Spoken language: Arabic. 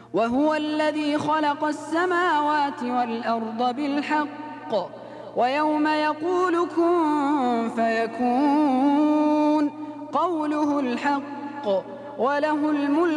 وهو الذي خلق السماوات والأرض بالحق ويوم يقول كن فيكون قوله الحق وله الملك